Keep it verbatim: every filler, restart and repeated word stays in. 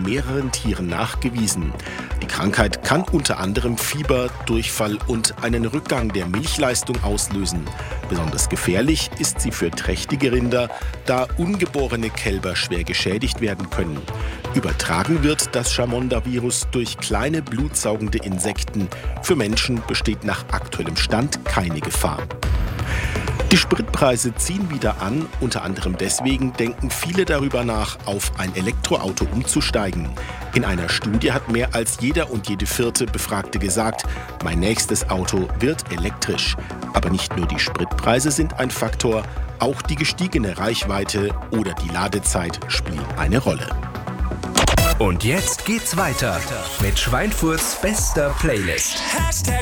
mehreren Tieren nachgewiesen. Die Krankheit kann unter anderem Fieber, Durchfall und einen Rückgang der Milchleistung auslösen. Besonders gefährlich ist sie für trächtige Rinder, da ungeborene Kälber schwer geschädigt werden können. Übertragen wird das Chamonda-Virus durch kleine blutsaugende Insekten. Für Menschen besteht nach aktuellem Stand keine Gefahr. Die Spritpreise ziehen wieder an. Unter anderem deswegen denken viele darüber nach, auf ein Elektroauto umzusteigen. In einer Studie hat mehr als jeder und jede vierte Befragte gesagt, mein nächstes Auto wird elektrisch. Aber nicht nur die Spritpreise sind ein Faktor, auch die gestiegene Reichweite oder die Ladezeit spielen eine Rolle. Und jetzt geht's weiter mit Schweinfurts bester Playlist.